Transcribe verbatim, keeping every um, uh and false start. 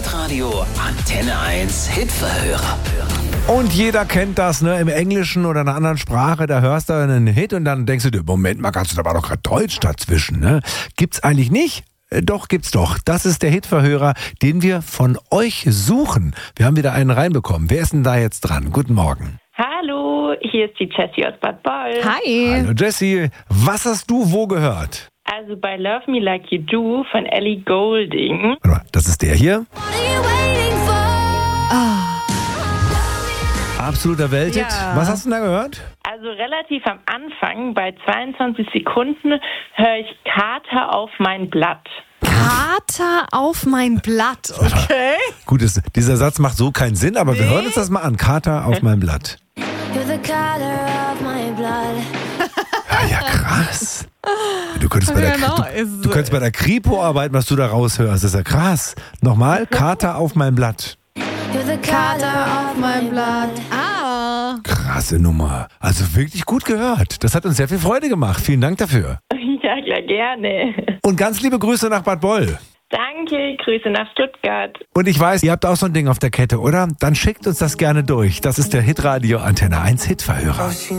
Hitradio Antenne eins Hitverhörer. Und jeder kennt das, ne? Im Englischen oder einer anderen Sprache, da hörst du einen Hit und dann denkst du dir, Moment mal, kannst du da war doch gerade Deutsch dazwischen, ne? Gibt's eigentlich nicht? Äh, Doch, gibt's doch. Das ist der Hitverhörer, den wir von euch suchen. Wir haben wieder einen reinbekommen. Wer ist denn da jetzt dran? Guten Morgen. Hallo, hier ist die Jessie aus Bad Boll. Hi. Hallo Jessie, was hast du wo gehört? Also bei Love Me Like You Do von Ellie Goulding. Warte mal, das ist der hier. Absoluter Welthit. Ja. Was hast du denn da gehört? Also relativ am Anfang, bei zweiundzwanzig Sekunden, höre ich Kater auf mein Blatt. Kater auf mein Blatt, okay? Gut, ist, dieser Satz macht so keinen Sinn, aber wir hören uns das mal an. Kater auf meinem Blatt. You're the color of my blood. Ja, ja, krass. Du könntest, bei der, Genau, du, ist- du könntest bei der Kripo arbeiten, was du da raushörst. Das ist ja krass. Nochmal, Kater auf meinem Blatt. You're the color of my blood. Ah. Krasse Nummer. Also wirklich gut gehört. Das hat uns sehr viel Freude gemacht. Vielen Dank dafür. Ja, klar, gerne. Und ganz liebe Grüße nach Bad Boll. Danke, Grüße nach Stuttgart. Und ich weiß, ihr habt auch so ein Ding auf der Kette, oder? Dann schickt uns das gerne durch. Das ist der Hitradio Antenne eins Hitverhörer.